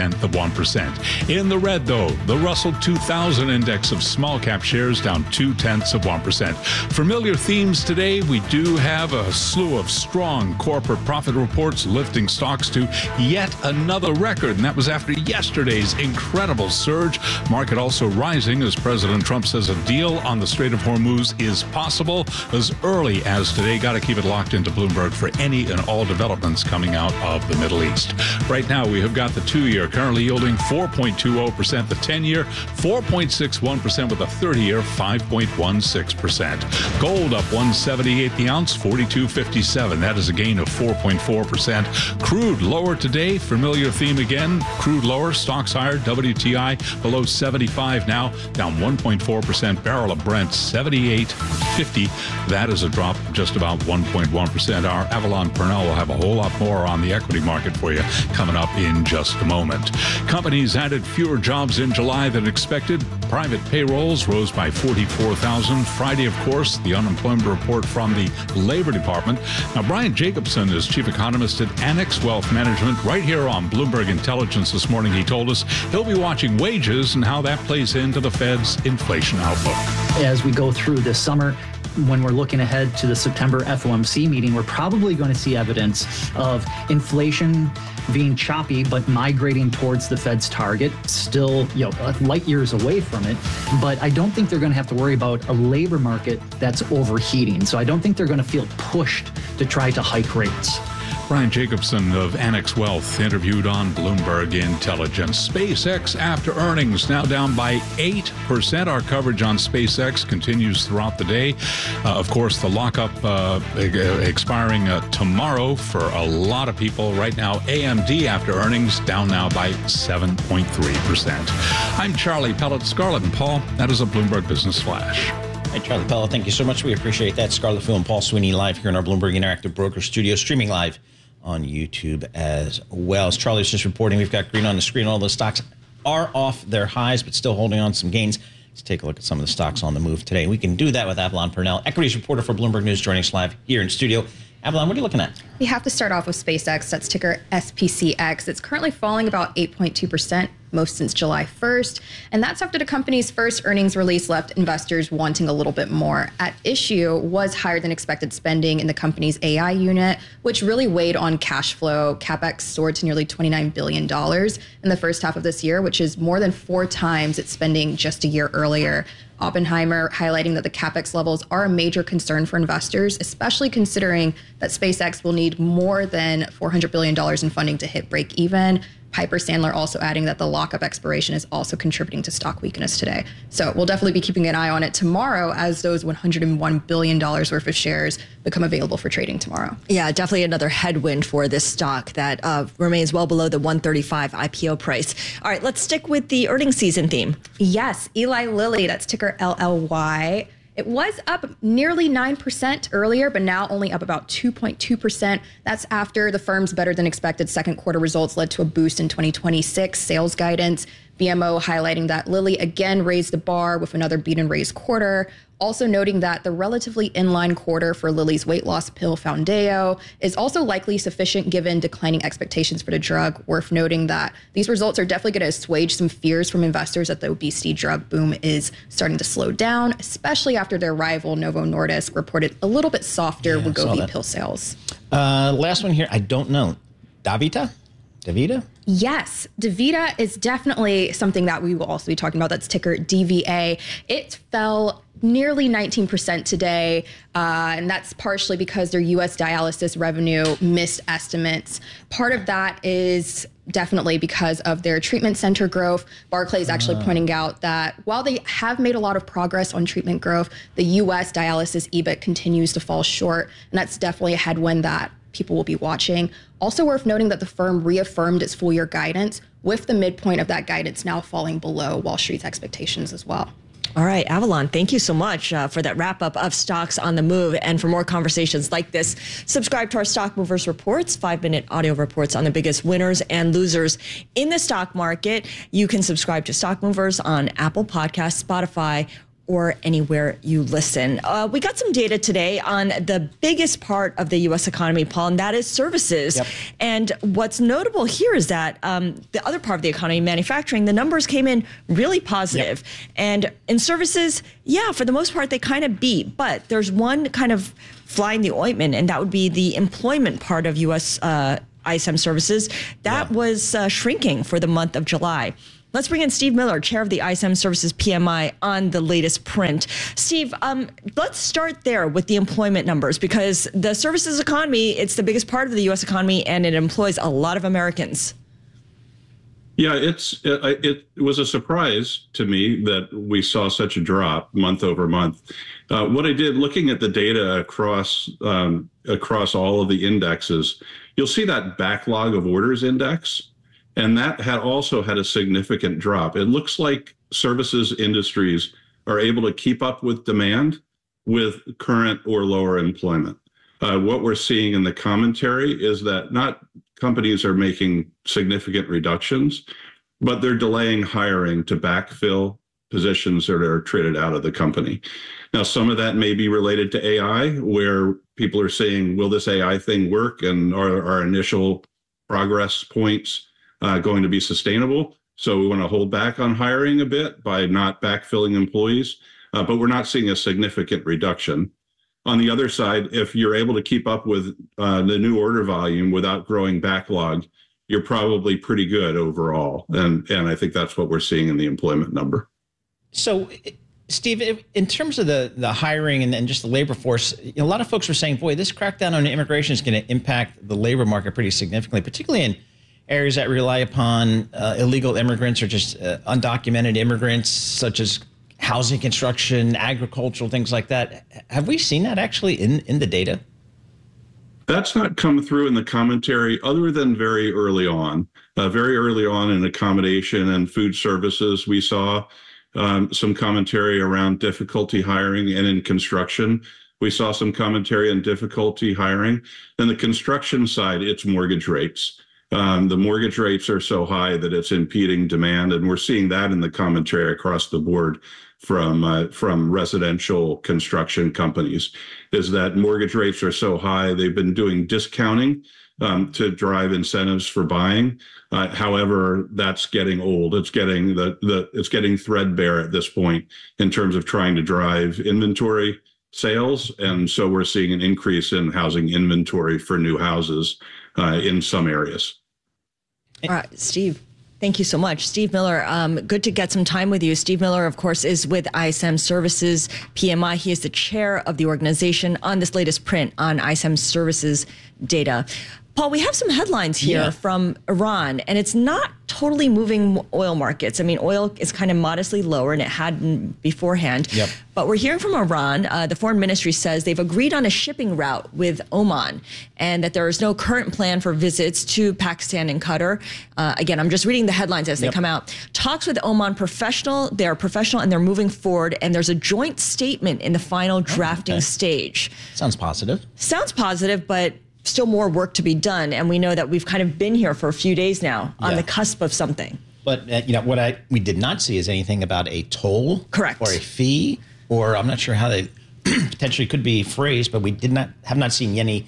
0.1%. In the red though, the Russell 2000 index of small cap shares down 0.2%. Familiar themes today. We do have a slew of strong corporate profit reports lifting stocks to yet another record, and that was after yesterday's incredible surge. Market also rising as President Trump says a deal on the Strait of Hormuz is possible as early as today. Got to keep it locked into Bloomberg for any and all developments coming out of the Middle East. Right now we have got the 2-year currently yielding 4.20%, the 10-year 4.61%, with a 30-year 5.16%. Gold up 178 the ounce, 42.57. That is a gain of 4.4%. Crude lower today. Familiar theme again. Crude lower, stocks higher. WTI below 75 now, down 1.4%. Barrel of Brent 78.50. That is a drop of just about 1.1%. Our Avalon Purnell will have a whole lot more on the equity market for you coming up in just a moment. Companies added fewer jobs in July than expected. Private payrolls rose by 44,000. Friday, of course, the unemployment report from the Labor Department. Now, Brian Jacobson is chief economist at Annex Wealth Management. Right here on Bloomberg Intelligence this morning, he told us he'll be watching wages and how that plays into the Fed's inflation outlook. As we go through this summer, when we're looking ahead to the September FOMC meeting, we're probably going to see evidence of inflation being choppy, but migrating towards the Fed's target, still, light years away from it. But I don't think they're going to have to worry about a labor market that's overheating. So I don't think they're going to feel pushed to try to hike rates. Brian Jacobson of Annex Wealth interviewed on Bloomberg Intelligence. SpaceX after earnings now down by 8%. Our coverage on SpaceX continues throughout the day. Of course, the lockup expiring tomorrow for a lot of people. Right now, AMD after earnings down now by 7.3%. I'm Charlie Pellet, Scarlett and Paul. That is a Bloomberg Business Flash. Hey, Charlie Pellet, thank you so much. We appreciate that. Scarlett Fu and Paul Sweeney live here in our Bloomberg Interactive Broker Studio, streaming live on YouTube as well. As Charlie's just reporting, we've got green on the screen. All the stocks are off their highs, but still holding on some gains. Let's take a look at some of the stocks on the move today. We can do that with Avalon Purnell, equities reporter for Bloomberg News, joining us live here in studio. Avalon, what are you looking at? We have to start off with SpaceX. That's ticker SPCX. It's currently falling about 8.2%, most since July 1st. And that's after the company's first earnings release left investors wanting a little bit more. At issue was higher than expected spending in the company's AI unit, which really weighed on cash flow. CapEx soared to nearly $29 billion in the first half of this year, which is more than 4 times its spending just a year earlier. Oppenheimer highlighting that the CapEx levels are a major concern for investors, especially considering that SpaceX will need more than $400 billion in funding to hit break even. Piper Sandler also adding that the lockup expiration is also contributing to stock weakness today. So we'll definitely be keeping an eye on it tomorrow as those $101 billion worth of shares become available for trading tomorrow. Yeah, definitely another headwind for this stock that remains well below the 135 IPO price. All right, let's stick with the earnings season theme. Yes, Eli Lilly, that's ticker LLY. It was up nearly 9% earlier, but now only up about 2.2%. That's after the firm's better than expected second quarter results led to a boost in 2026 sales guidance. BMO highlighting that Lilly again raised the bar with another beat and raise quarter. Also noting that the relatively inline quarter for Lilly's weight loss pill Foundayo is also likely sufficient given declining expectations for the drug. Worth noting that these results are definitely going to assuage some fears from investors that the obesity drug boom is starting to slow down, especially after their rival Novo Nordisk reported a little bit softer Wegovy pill sales. Last one here, I don't know. DaVita? Yes, DaVita is definitely something that we will also be talking about. That's ticker DVA. It fell nearly 19% today, and that's partially because their U.S. dialysis revenue missed estimates. Part of that is definitely because of their treatment center growth. Barclays actually pointing out that while they have made a lot of progress on treatment growth, the U.S. dialysis EBIT continues to fall short, and that's definitely a headwind that people will be watching. Also worth noting that the firm reaffirmed its full year guidance, with the midpoint of that guidance now falling below Wall Street's expectations as well. All right, Avalon, thank you so much for that wrap up of Stocks on the Move. And for more conversations like this, subscribe to our Stock Movers Reports, 5-minute audio reports on the biggest winners and losers in the stock market. You can subscribe to Stock Movers on Apple Podcasts, Spotify, or anywhere you listen. We got some data today on the biggest part of the U.S. economy, Paul, and that is services. Yep. And what's notable here is that the other part of the economy, manufacturing, the numbers came in really positive. Yep. And in services, yeah, for the most part, they kind of beat. But there's one kind of fly in the ointment, and that would be the employment part of U.S. ISM services. That was shrinking for the month of July. Let's bring in Steve Miller, chair of the ISM Services PMI, on the latest print. Steve, let's start there with the employment numbers, because the services economy, it's the biggest part of the U.S. economy, and it employs a lot of Americans. Yeah, it was a surprise to me that we saw such a drop month over month. What I did, looking at the data across all of the indexes, you'll see that backlog of orders index. And that had also had a significant drop. It looks like services industries are able to keep up with demand with current or lower employment. What we're seeing in the commentary is that not companies are making significant reductions, but they're delaying hiring to backfill positions that are traded out of the company. Now, some of that may be related to AI, where people are saying, will this AI thing work? And are our initial progress points going to be sustainable? So we want to hold back on hiring a bit by not backfilling employees, but we're not seeing a significant reduction. On the other side, if you're able to keep up with the new order volume without growing backlog, you're probably pretty good overall. And I think that's what we're seeing in the employment number. So, Steve, in terms of the hiring and just the labor force, a lot of folks were saying, boy, this crackdown on immigration is going to impact the labor market pretty significantly, particularly in areas that rely upon illegal immigrants or just undocumented immigrants, such as housing construction, agricultural, things like that. Have we seen that actually in the data? That's not come through in the commentary other than very early on. Very early on in accommodation and food services, we saw some commentary around difficulty hiring, and in construction, we saw some commentary on difficulty hiring. And the construction side, it's mortgage rates. The mortgage rates are so high that it's impeding demand, and we're seeing that in the commentary across the board from residential construction companies, is that mortgage rates are so high. They've been doing discounting to drive incentives for buying. However, that's getting old. It's getting it's getting threadbare at this point in terms of trying to drive inventory sales, and so we're seeing an increase in housing inventory for new houses in some areas. All right, Steve, thank you so much. Steve Miller, good to get some time with you. Steve Miller, of course, is with ISM Services PMI. He is the chair of the organization on this latest print on ISM Services data. Paul, we have some headlines here from Iran, and it's not totally moving oil markets. I mean, oil is kind of modestly lower, and it hadn't beforehand. Yep. But we're hearing from Iran. The foreign ministry says they've agreed on a shipping route with Oman, and that there is no current plan for visits to Pakistan and Qatar. Again, I'm just reading the headlines as they come out. Talks with Oman professional. They are professional, and they're moving forward. And there's a joint statement in the final drafting stage. Sounds positive. Sounds positive, but still more work to be done, and we know that we've kind of been here for a few days now on the cusp of something. But what we did not see is anything about a toll, correct, or a fee, or I'm not sure how they potentially could be phrased, but we have not seen any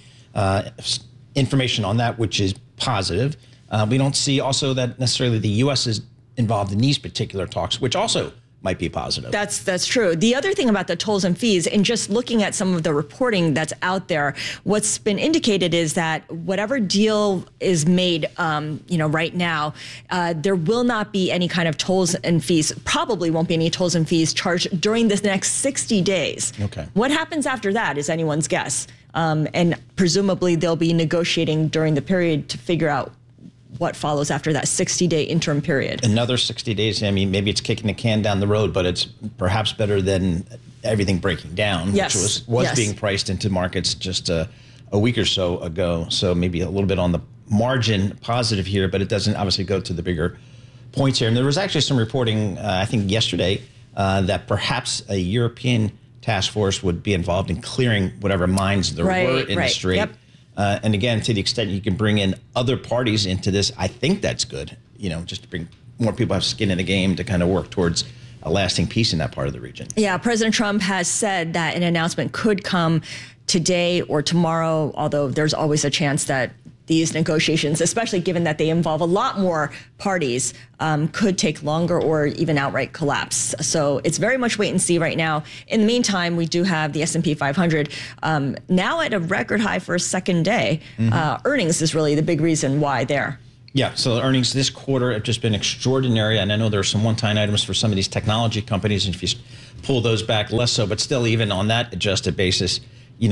information on that, which is positive. We don't see also that necessarily the U.S. is involved in these particular talks, which also might be positive. That's true. The other thing about the tolls and fees, and just looking at some of the reporting that's out there, what's been indicated is that whatever deal is made, right now, there will not be any kind of tolls and fees. Probably won't be any tolls and fees charged during the next 60 days. Okay. What happens after that is anyone's guess, and presumably they'll be negotiating during the period to figure out what follows after that 60-day interim period. Another 60 days. I mean, maybe it's kicking the can down the road, but it's perhaps better than everything breaking down, which was being priced into markets just a week or so ago. So maybe a little bit on the margin positive here, but it doesn't obviously go to the bigger points here. And there was actually some reporting, I think yesterday, that perhaps a European task force would be involved in clearing whatever mines there were in the strait. Yep. And again, to the extent you can bring in other parties into this, I think that's good, just to bring more people have skin in the game to kind of work towards a lasting peace in that part of the region. Yeah, President Trump has said that an announcement could come today or tomorrow, although there's always a chance that these negotiations, especially given that they involve a lot more parties, could take longer or even outright collapse. So it's very much wait and see right now. In the meantime, we do have the S&P 500 now at a record high for a second day. Earnings is really the big reason why there. Yeah, so the earnings this quarter have just been extraordinary, and I know there are some one-time items for some of these technology companies, and if you pull those back, less so, but still even on that adjusted basis,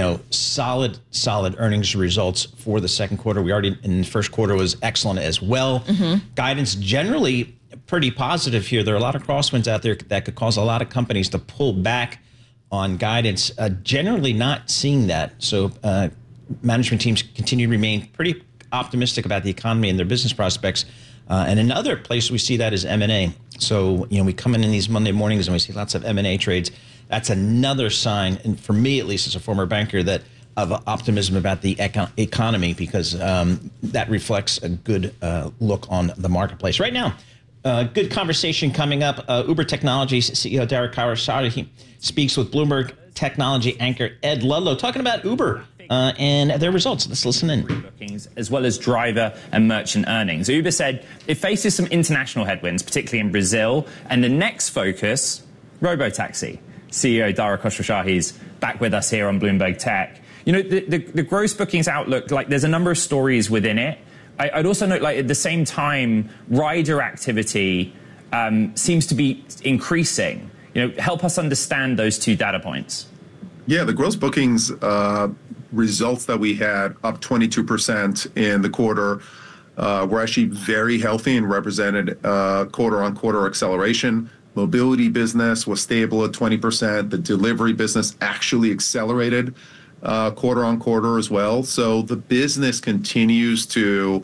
solid earnings results for the second quarter. We already in the first quarter was excellent as well. Guidance generally pretty positive here. There are a lot of crosswinds out there that could cause a lot of companies to pull back on guidance. Generally not seeing that. So management teams continue to remain pretty optimistic about the economy and their business prospects. And another place we see that is M&A. So, we come in these Monday mornings and we see lots of M&A trades. That's another sign, and for me at least as a former banker, that of optimism about the economy, because that reflects a good look on the marketplace. Right now, good conversation coming up. Uber Technologies CEO Dara Khosrowshahi speaks with Bloomberg technology anchor Ed Ludlow, talking about Uber and their results. Let's listen in. Bookings, as well as driver and merchant earnings. Uber said it faces some international headwinds, particularly in Brazil, and the next focus, robotaxi. CEO Dara Khosrowshahi's back with us here on Bloomberg Tech. The gross bookings outlook, there's a number of stories within it. I'd also note, at the same time, rider activity seems to be increasing. Help us understand those two data points. Yeah, the gross bookings results that we had up 22% in the quarter were actually very healthy and represented quarter-on-quarter acceleration. Mobility business was stable at 20%. The delivery business actually accelerated quarter-on-quarter as well. So the business continues to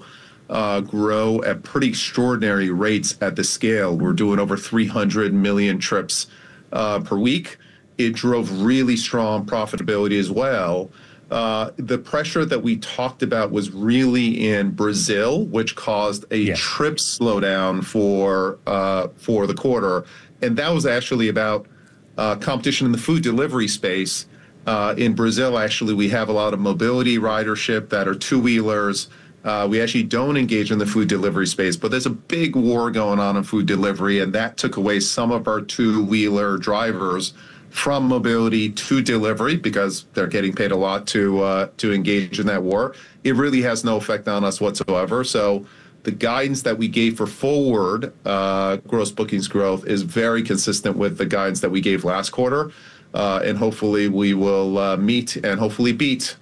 grow at pretty extraordinary rates at the scale. We're doing over 300 million trips per week. It drove really strong profitability as well. The pressure that we talked about was really in Brazil, which caused a trip slowdown for the quarter. And that was actually about competition in the food delivery space. In Brazil, actually, we have a lot of mobility ridership that are two-wheelers. We actually don't engage in the food delivery space, but there's a big war going on in food delivery, and that took away some of our two-wheeler drivers from mobility to delivery because they're getting paid a lot to engage in that war. It really has no effect on us whatsoever. So the guidance that we gave for forward gross bookings growth is very consistent with the guidance that we gave last quarter. And hopefully we will meet and hopefully beat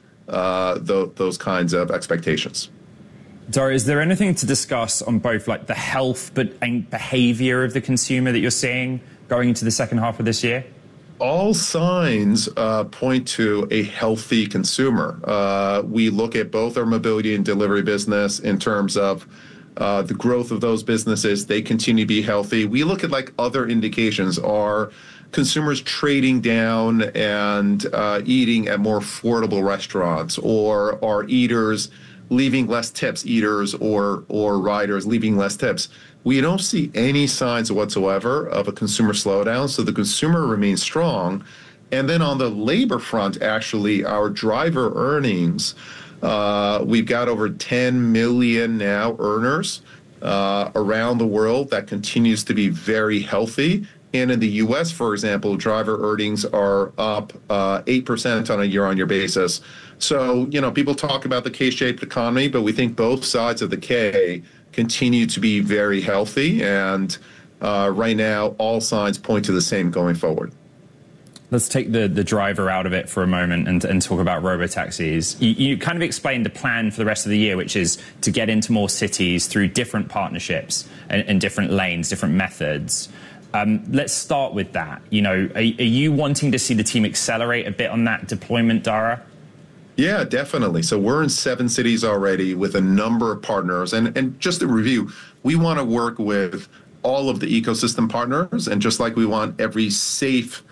those kinds of expectations. Dara, is there anything to discuss on both the health and behavior of the consumer that you're seeing going into the second half of this year? All signs point to a healthy consumer. We look at both our mobility and delivery business in terms of the growth of those businesses. They continue to be healthy. We look at other indications. Are consumers trading down and eating at more affordable restaurants, or are eaters leaving less tips, eaters or riders leaving less tips? We don't see any signs whatsoever of a consumer slowdown, so the consumer remains strong. And then on the labor front, actually, our driver earnings, we've got over 10 million now earners around the world. That continues to be very healthy. And in the U.S., for example, driver earnings are up 8% on a year-on-year basis. So, people talk about the K-shaped economy, but we think both sides of the K continue to be very healthy. And right now, all signs point to the same going forward. Let's take the driver out of it for a moment and talk about robotaxis. You kind of explained the plan for the rest of the year, which is to get into more cities through different partnerships and different lanes, different methods. Let's start with that. Are you wanting to see the team accelerate a bit on that deployment, Dara? Yeah, definitely. So we're in 7 cities already with a number of partners. And just to review, we want to work with all of the ecosystem partners. And just like we want every safe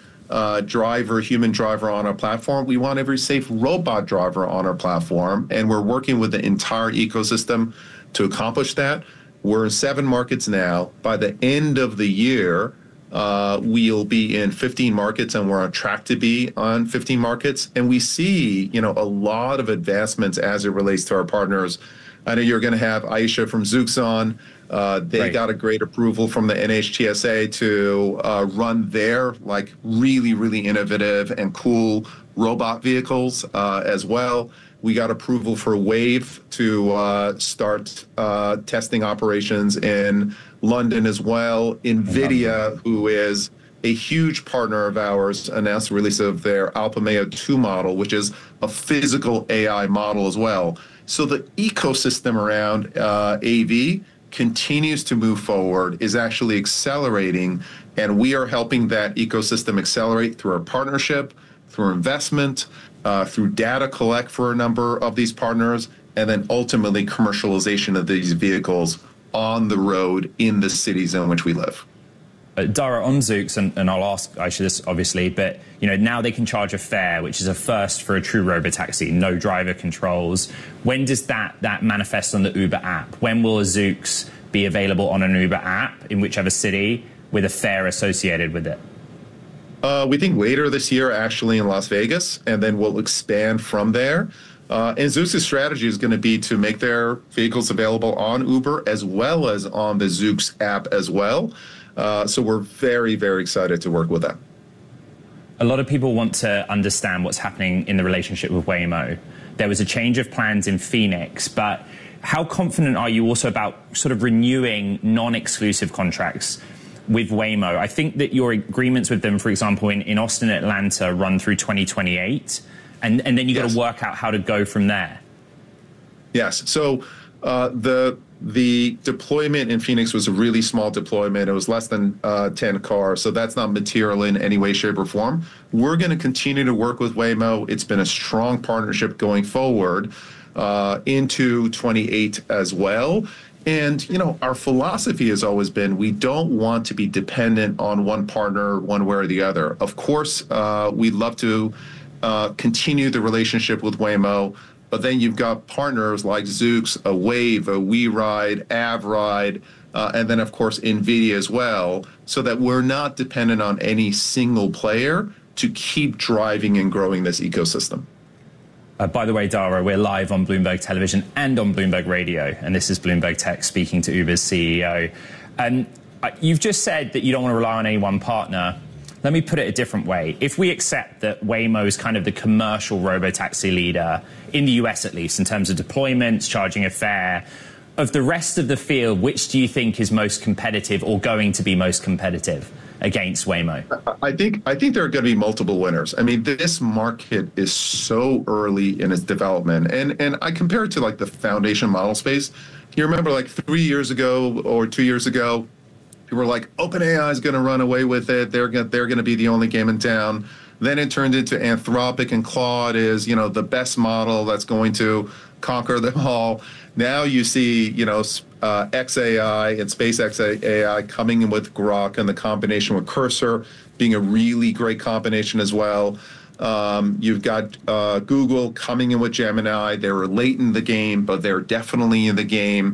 human driver on our platform, we want every safe robot driver on our platform. And we're working with the entire ecosystem to accomplish that. We're in 7 markets now. By the end of the year, we'll be in 15 markets, and we're on track to be on 15 markets. And we see, a lot of advancements as it relates to our partners. I know you're going to have Aisha from Zoox on. They got a great approval from the NHTSA to run their really, really innovative and cool robot vehicles as well. We got approval for Wave to start testing operations in London as well. NVIDIA, who is a huge partner of ours, announced the release of their Alpamayo 2 model, which is a physical AI model as well. So the ecosystem around AV continues to move forward, is actually accelerating, and we are helping that ecosystem accelerate through our partnership, through investment, through data collect for a number of these partners, and then ultimately commercialization of these vehicles on the road in the cities in which we live. Dara, on Zoox, and I'll ask Aisha this obviously, but now they can charge a fare, which is a first for a true robotaxi, no driver controls. When does that manifest on the Uber app? When will a Zoox be available on an Uber app in whichever city with a fare associated with it? We think later this year, actually, in Las Vegas, and then we'll expand from there. And Zoox's strategy is going to be to make their vehicles available on Uber as well as on the Zoox app as well. So we're very, very excited to work with them. A lot of people want to understand what's happening in the relationship with Waymo. There was a change of plans in Phoenix, but how confident are you also about sort of renewing non-exclusive contracts with Waymo? I think that your agreements with them, for example, in Austin and Atlanta run through 2028, and then you got to work out how to go from there. Yes. So the deployment in Phoenix was a really small deployment. It was less than 10 cars, so that's not material in any way, shape, or form. We're going to continue to work with Waymo. It's been a strong partnership going forward into 28 as well. And, our philosophy has always been we don't want to be dependent on one partner one way or the other. Of course, we'd love to continue the relationship with Waymo, but then you've got partners like Zoox, a Wave, a WeRide, AvRide, and then, of course, NVIDIA as well, so that we're not dependent on any single player to keep driving and growing this ecosystem. By the way, Dara, we're live on Bloomberg Television and on Bloomberg Radio, and this is Bloomberg Tech speaking to Uber's CEO. You've just said that you don't want to rely on any one partner. Let me put it a different way. If we accept that Waymo is kind of the commercial robotaxi leader, in the US at least, in terms of deployments, charging a fare, of the rest of the field, which do you think is most competitive or going to be most competitive against Waymo? I think there are going to be multiple winners. I mean, this market is so early in its development. And I compare it to the foundation model space. You remember 3 years ago or 2 years ago, people were like, OpenAI is going to run away with it. They're going to be the only game in town. Then it turned into Anthropic, and Claude is, the best model that's going to conquer them all. Now you see, xAI and SpaceX AI coming in with Grok, and the combination with Cursor being a really great combination as well. You've got Google coming in with Gemini. They were late in the game, but they're definitely in the game.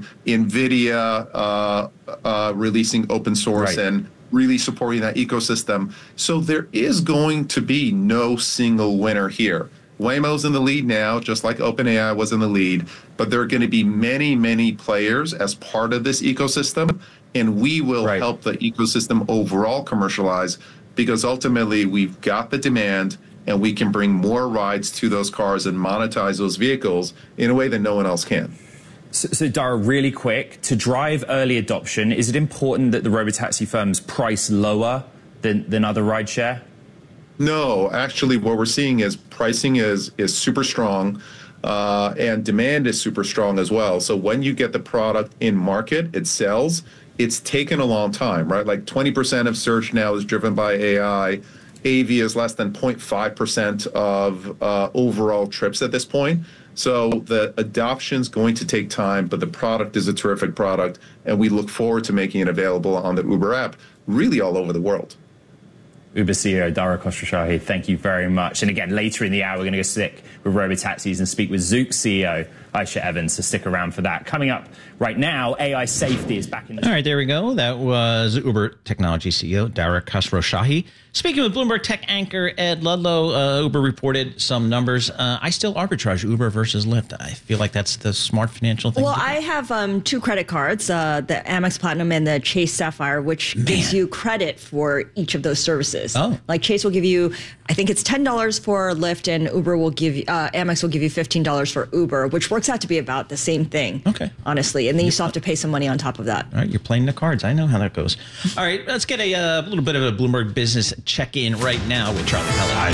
NVIDIA releasing open source and really supporting that ecosystem. So there is going to be no single winner here. Waymo's in the lead now, just like OpenAI was in the lead, but there are going to be many, many players as part of this ecosystem, and we will help the ecosystem overall commercialize, because ultimately we've got the demand and we can bring more rides to those cars and monetize those vehicles in a way that no one else can. So Dara, really quick, to drive early adoption, is it important that the robotaxi firms price lower than other rideshare? No, actually, what we're seeing is pricing is super strong, and demand is super strong as well. So when you get the product in market, it sells. It's taken a long time, right? 20% of search now is driven by AI. AV is less than 0.5% of overall trips at this point. So the adoption's going to take time, but the product is a terrific product, and we look forward to making it available on the Uber app, really all over the world. Uber CEO Dara Khosrowshahi, thank you very much. And again, later in the hour, we're going to go stick with robotaxis and speak with Zook CEO Aisha Evans, so stick around for that. Coming up right now, AI safety is back in the... All right, there we go. That was Uber Technology CEO Dara Khosrowshahi. Speaking with Bloomberg Tech anchor Ed Ludlow, Uber reported some numbers. I still arbitrage Uber versus Lyft. I feel like that's the smart financial thing. Well, I have two credit cards, the Amex Platinum and the Chase Sapphire, which gives you credit for each of those services. Oh. Like Chase will give you, I think it's $10 for Lyft, and Uber will give you, Amex will give you $15 for Uber, which works out to be about the same thing. Okay. Honestly. And then you still have to pay some money on top of that. All right, you're playing the cards. I know how that goes. All right, let's get a little bit of a Bloomberg Business check-in right now with Charlie Pellet.